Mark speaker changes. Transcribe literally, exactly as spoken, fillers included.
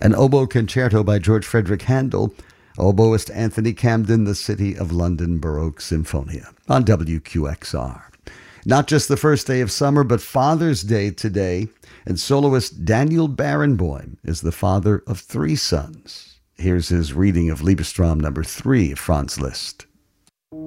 Speaker 1: An oboe concerto by George Frederick Handel. Oboist Anthony Camden, the City of London Baroque Symphonia on W Q X R. Not just the first day of summer, but Father's Day today, and soloist Daniel Barenboim is the father of three sons. Here's his reading of Liebestrom number three of Franz Liszt.